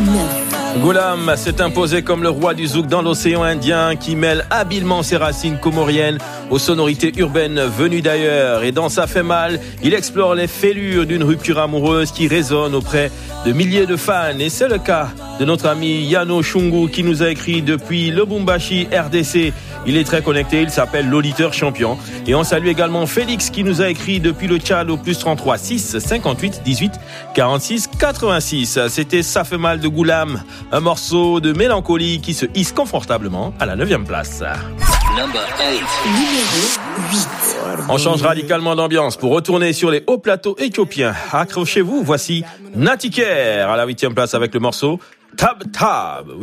Ghulam s'est imposé comme le roi du zouk dans l'océan Indien qui mêle habilement ses racines comoriennes aux sonorités urbaines venues d'ailleurs. Et dans Ça fait mal, il explore les fêlures d'une rupture amoureuse qui résonne auprès de milliers de fans. Et c'est le cas de notre ami Yano Shungu qui nous a écrit depuis Lubumbashi, RDC. Il est très connecté, il s'appelle l'auditeur champion. Et on salue également Félix qui nous a écrit depuis le Tchad au +33 6 58 18 46 86. C'était Ça fait mal de Ghulam, un morceau de mélancolie qui se hisse confortablement à la 9e place. Numéro 8. On change radicalement d'ambiance pour retourner sur les hauts plateaux éthiopiens. Accrochez-vous, voici Natiker à la 8e place avec le morceau Tab Tab.